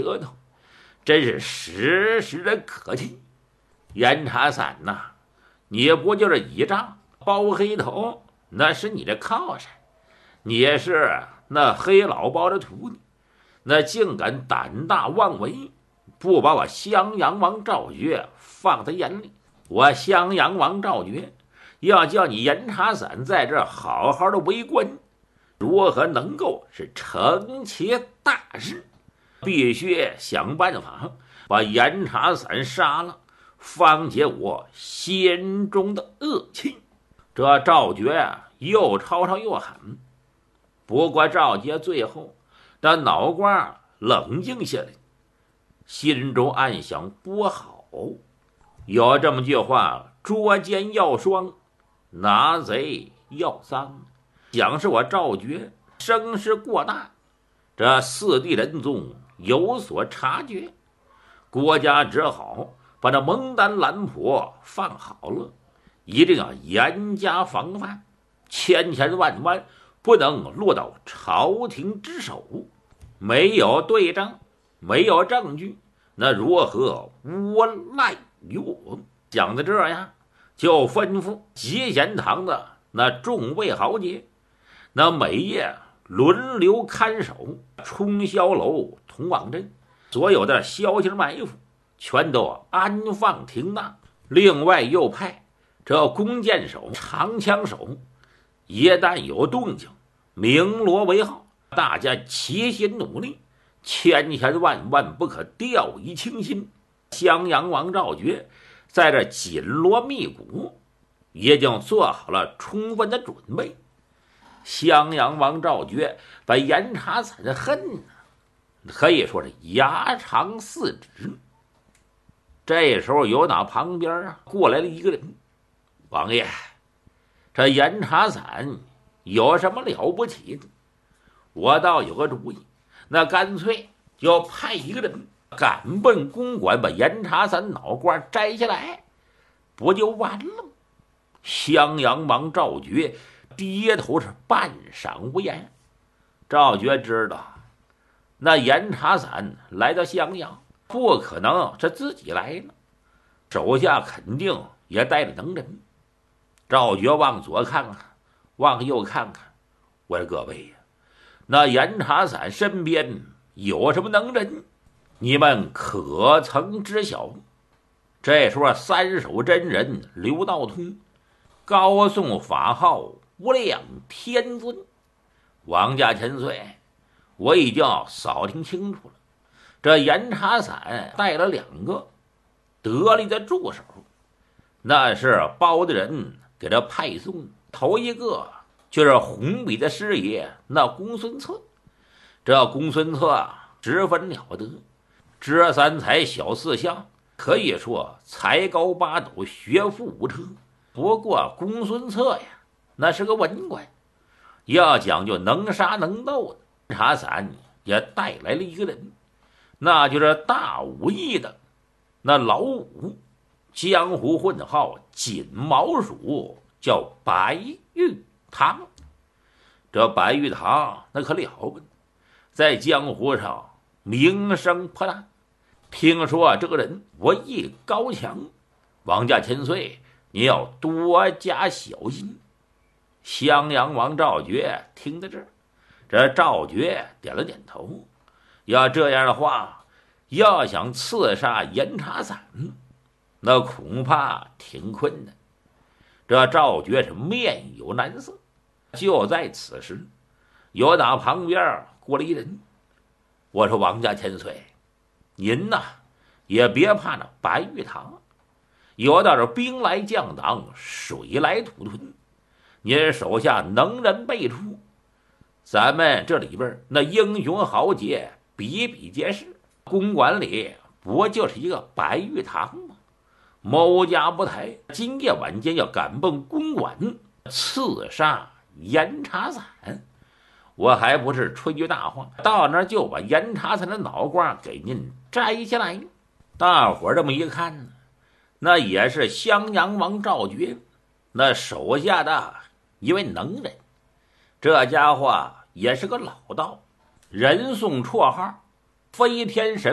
舌头，真是时时的可气。严查三呐，你不就是倚仗包黑头，那是你的靠山，你也是那黑老包的徒弟，那竟敢胆大妄为，不把我襄阳王赵觉放在眼里。我襄阳王赵觉要叫你严查三在这好好的为官，如何能够是成其大事？必须想办法把严查三杀了，方解我心中的恶气。这赵觉啊，又吵吵又喊。不过赵杰最后那脑瓜冷静下来，心中暗想：不好，有这么句话，捉奸要双，拿贼要赃。想是我赵觉声势过大，这四地人宗有所察觉，国家只好把这蒙丹兰婆放好了，一定要严加防范，千千万万不能落到朝廷之手。没有对证，没有证据，那如何诬赖于我？想到这样，就吩咐集贤堂的那众位豪杰，那每夜轮流看守冲霄楼、同往镇，所有的消息埋伏全都安放停当。另外又派这弓箭手、长枪手，一旦有动静，鸣锣为号，大家齐心努力，千千万万不可掉以轻心。襄阳王赵觉在这紧锣密鼓，已经做好了充分的准备。襄阳王赵觉把严查三的恨可以说是牙长四指。这时候有打旁边过来了一个人：王爷，这严查三有什么了不起的？我倒有个主意，那干脆就派一个人赶奔公馆，把严查三脑瓜摘下来，不就完了吗？襄阳王赵觉低头是半晌无言。赵觉知道那严查三来到襄阳，不可能是自己来了，手下肯定也带着能人。赵觉往左看看，往右看看，我说各位呀，那严查三身边有什么能人？你们可曾知晓？这时候三手真人刘道通高颂法号无量天尊。王家千岁，我已经扫听清楚了，这严查三带了2个得力的助手，那是包大人给他派送。头一个就是红笔的师爷那公孙策。这公孙策十分了得，知三才晓四象，可以说才高八斗，学富五车。不过公孙策呀，那是个文官，要讲究能杀能斗的。查三也带来了一个人，那就是大武艺的那老武，江湖混号锦毛鼠，叫白玉堂。这白玉堂那可了不得，在江湖上名声颇大。听说这个人武艺高强，王家千岁你要多加小心。襄阳王赵觉听到这儿，这赵觉点了点头。要这样的话，要想刺杀严查三，那恐怕挺困难。这赵觉是面有难色。就在此时，有打旁边过来一人。我说王家千岁，您呐也别怕那白玉堂，有道是兵来将挡，水来土屯，您手下能人辈出，咱们这里边那英雄豪杰比比皆是。公馆里不就是一个白玉堂吗？某家不抬，今夜晚间要赶奔公馆，刺杀严查三，我还不是吹句大话，到那儿就把严查三的脑瓜给您摘下来。大伙儿这么一看，那也是襄阳王赵觉那手下的一位能人。这家伙也是个老道，人送绰号飞天神